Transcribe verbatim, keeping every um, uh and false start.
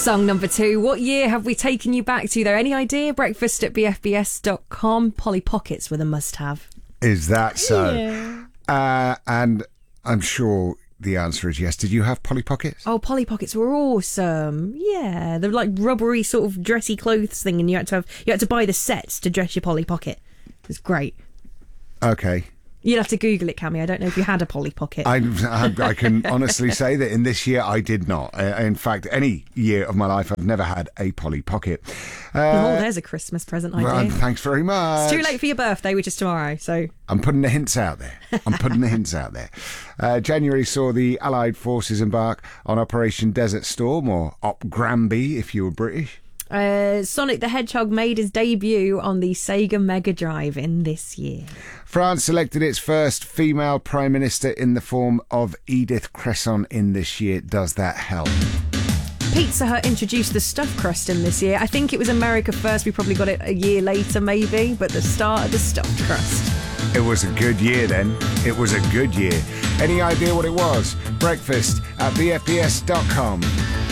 Song number two. What year have we taken you back to, though? Any idea? Breakfast at b f b s dot com. Polly Pockets were the must-have. Is that so? Yeah. Uh, and I'm sure the answer is yes. Did you have Polly Pockets? Oh, Polly Pockets were awesome. Yeah, they're like rubbery sort of dressy clothes thing, and you had to have you had to buy the sets to dress your Polly Pocket. It's great. Okay. You'd have to Google it, Cammy. I don't know if you had a Polly Pocket. I, I, I can honestly say that in this year I did not. Uh, in fact, any year of my life I've never had a Polly Pocket. Uh, oh, there's a Christmas present idea. Well, thanks very much. It's too late for your birthday, which is tomorrow. So I'm putting the hints out there. I'm putting the hints out there. Uh, January saw the Allied forces embark on Operation Desert Storm, or Op Granby if you were British. Uh, Sonic the Hedgehog made his debut on the Sega Mega Drive in this year. France selected its first female Prime Minister in the form of Edith Cresson in this year. Does that help? Pizza Hut introduced the stuffed crust in this year. I think it was America first. We probably got it a year later, maybe, but the start of the stuffed crust. It was a good year then. It was a good year. Any idea what it was? Breakfast at b f b s dot com.